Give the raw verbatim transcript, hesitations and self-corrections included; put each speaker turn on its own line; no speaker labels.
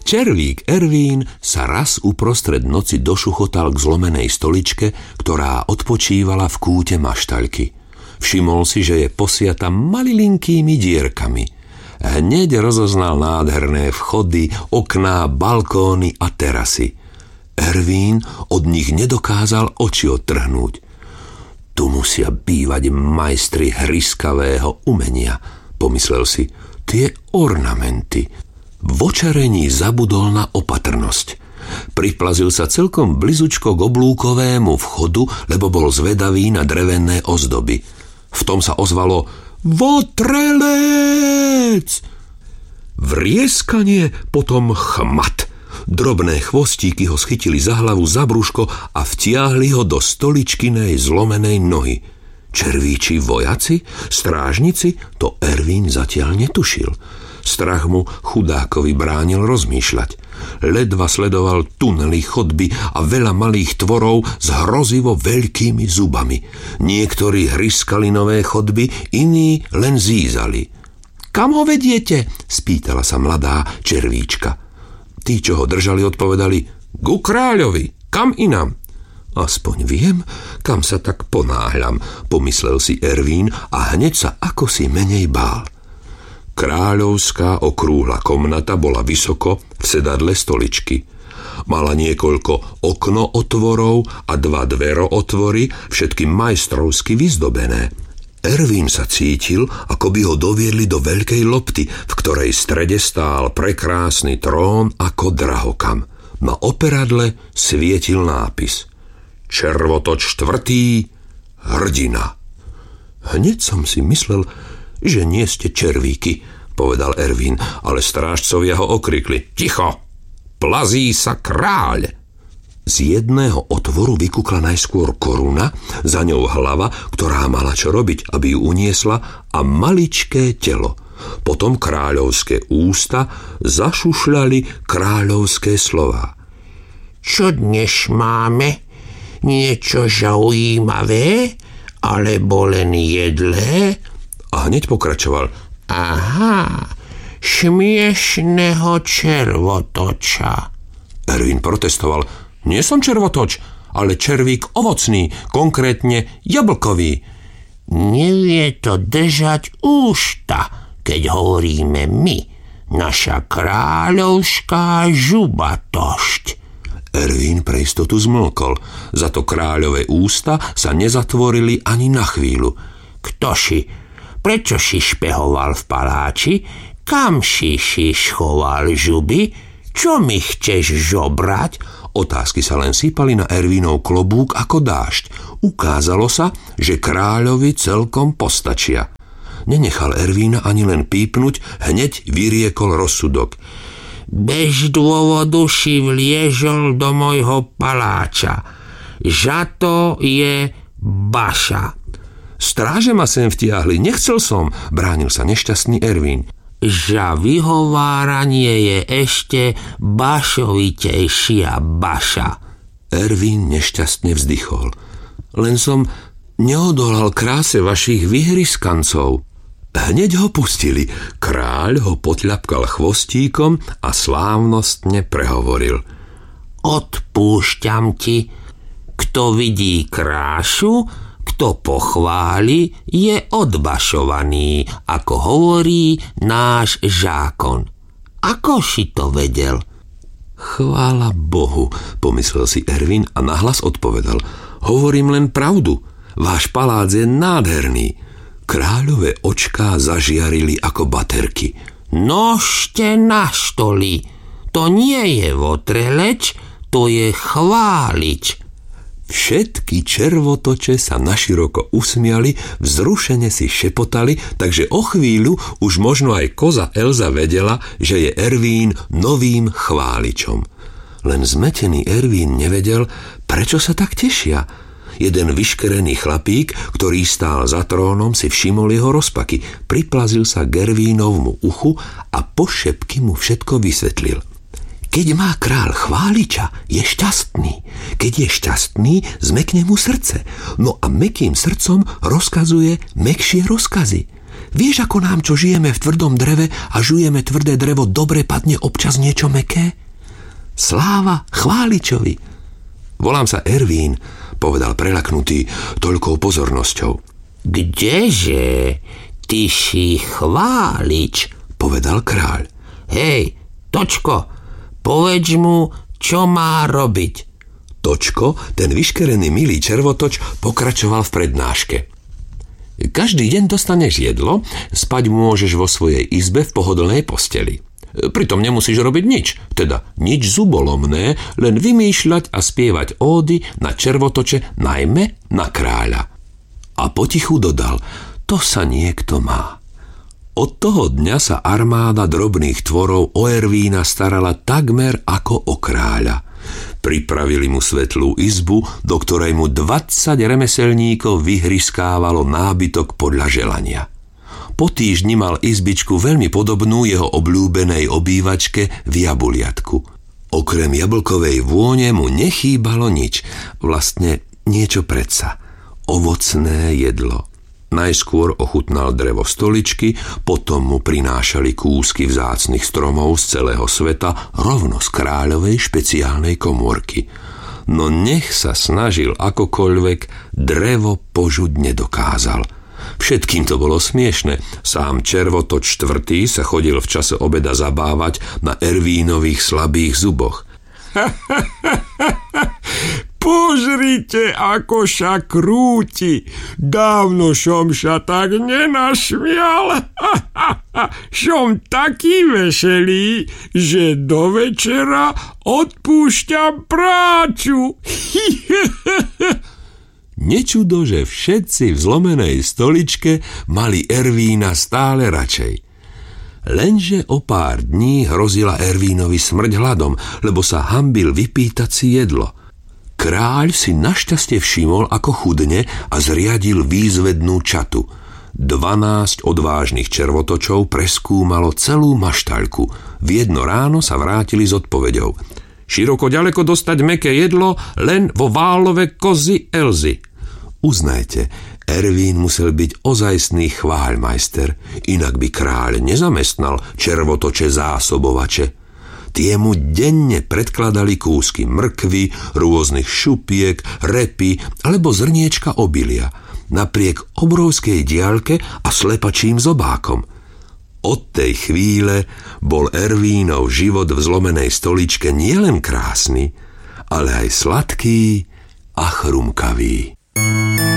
Červík Ervín sa raz uprostred noci došuchotal k zlomenej stoličke, ktorá odpočívala v kúte maštaľky. Všimol si, že je posiata malilinkými dierkami. Hneď rozoznal nádherné vchody, okná, balkóny a terasy. Ervín od nich nedokázal oči odtrhnúť. Tu musia bývať majstri hryskavého umenia, pomyslel si. Tie ornamenty. V očarení zabudol na opatrnosť. Priplazil sa celkom blizučko k oblúkovému vchodu, lebo bol zvedavý na drevené ozdoby. V tom sa ozvalo Votrelec! Vrieskanie, potom chmat. Drobné chvostíky ho schytili za hlavu, za brúško a vtiahli ho do stoličkinej zlomenej nohy. Červíči vojaci? Strážnici? To Ervín zatiaľ netušil. Strach mu chudákovi bránil rozmýšľať. Ledva sledoval tunely, chodby a veľa malých tvorov s hrozivo veľkými zubami. Niektorí hryskali nové chodby, iní len zízali. Kam ho vediete? Spýtala sa mladá červíčka. Tí, čo ho držali, odpovedali ku kráľovi, kam inám. Aspoň viem, kam sa tak ponáhľam, pomyslel si Ervín a hneď sa akosi menej bál. Kráľovská okrúhla komnata bola vysoko v sedadle stoličky. Mala niekoľko okno-otvorov a dva dvero-otvory, všetky majstrovsky vyzdobené. Ervín sa cítil, ako by ho doviedli do veľkej lopty, v ktorej strede stál prekrásny trón ako drahokam. Na operadle svietil nápis Červotoč štvrtý, hrdina. Hneď som si myslel, že nie ste červíky, povedal Ervín, ale strážcovia ho okrikli. Ticho! Plazí sa kráľ! Z jedného otvoru vykukla najskôr koruna, za ňou hlava, ktorá mala čo robiť, aby ju uniesla, a maličké telo. Potom kráľovské ústa zašušľali kráľovské slová. Čo dnes máme? Niečo zaujímavé? Alebo len jedlé? A hneď pokračoval. Aha, smiešného červotoča. Ervín protestoval. Nie som červotoč, ale červík ovocný, konkrétne jablkový. Nevie to držať ústa, keď hovoríme my. Naša kráľovská žubatošť. Ervín pre istotu zmlkol. Za to kráľové ústa sa nezatvorili ani na chvíľu. Ktoši? Prečo si špehoval v paláči? Kam si si schoval žuby? Čo mi chceš žobrať? Otázky sa len sypali na Ervínov klobúk ako dážď. Ukázalo sa, že kráľovi celkom postačia. Nenechal Ervína ani len pípnuť, hneď vyriekol rozsudok. Bez dôvodu si vliežol do mojho paláča. Za to je baša. Stráže ma sem vtiahli, nechcel som, bránil sa nešťastný Ervín. Za vyhováranie je ešte bašovitejšia baša. Ervín nešťastne vzdychol. Len som neodolal kráse vašich vyhryskancov. Hneď ho pustili. Kráľ ho potľapkal chvostíkom a slávnostne prehovoril. Odpúšťam ti, kto vidí krášu, kto pochváli, je odbašovaný, ako hovorí náš zákon. Ako si to vedel? Chvála Bohu, pomyslel si Ervín a nahlas odpovedal. Hovorím len pravdu. Váš palác je nádherný. Kráľové očká zažiarili ako baterky. Nožte na stoli. To nie je votreleč, to je chválič. Všetky červotoče sa naširoko usmiali, vzrušene si šepotali, takže o chvíľu už možno aj koza Elza vedela, že je Ervín novým chváličom. Len zmetený Ervín nevedel, prečo sa tak tešia. Jeden vyškerený chlapík, ktorý stál za trónom, si všimol jeho rozpaky, priplazil sa k Ervínovmu uchu a po šepky mu všetko vysvetlil. Keď má kráľ chváliča, je šťastný. Keď je šťastný, zmekne mu srdce. No a mäkkým srdcom rozkazuje mäkšie rozkazy. vieš, ako nám, čo žijeme v tvrdom dreve a žujeme tvrdé drevo, dobre padne občas niečo mäkké? Sláva chváličovi. Volám sa Ervín, povedal prelaknutý toľkou pozornosťou.
Kdeže? Ty si chválič,
povedal kráľ.
Hej, Točko, povedz mu, čo má robiť.
Točko, ten vyškerený milý červotoč, pokračoval v prednáške. Každý deň dostaneš jedlo, spať môžeš vo svojej izbe v pohodlnej posteli. Pritom nemusíš robiť nič, teda nič zubolomné, len vymýšľať a spievať ódy na červotoče, najmä na kráľa. A potichu dodal, to sa niekto má. Od toho dňa sa armáda drobných tvorov o Ervína starala takmer ako o kráľa. Pripravili mu svetlú izbu, do ktorej mu dvadsať remeselníkov vyhryskávalo nábytok podľa želania. Po týždni mal izbičku veľmi podobnú jeho obľúbenej obývačke v Jabuliatku. Okrem jablkovej vône mu nechýbalo nič, vlastne niečo predsa. Ovocné jedlo. Najskôr ochutnal drevo stoličky, potom mu prinášali kúsky vzácnych stromov z celého sveta rovno z kráľovej špeciálnej komórky. No nech sa snažil akokoľvek, drevo požuť nedokázal. Všetkým to bolo smiešne. Sám červotoč štvrtý sa chodil v čase obeda zabávať na Ervínových slabých zuboch.
Pozrite, ako sa krúti. Dávno som sa tak nenašmial. Som taký veselý, že do večera odpúšťam prácu.
Nečudo, že všetci v zlomenej stoličke mali Ervína stále radšej. Lenže o pár dní hrozila Ervínovi smrť hladom, lebo sa hanbil vypýtať si jedlo. Kráľ si našťastie všimol, ako chudne, a zriadil výzvednú čatu. Dvanásť odvážnych červotočov preskúmalo celú maštaľku. V jedno ráno sa vrátili s odpoveďou. Široko ďaleko dostať mäkké jedlo len vo válove kozy Elzy. Uznajte, Ervín musel byť ozajstný chváľmajster, inak by kráľ nezamestnal červotoče zásobovače. Tie mu denne predkladali kúsky mrkvy, rôznych šupiek, repy alebo zrniečka obilia, napriek obrovskej diaľke a slepačím zobákom. Od tej chvíle bol Ervínov život v zlomenej stoličke nielen krásny, ale aj sladký a chrumkavý.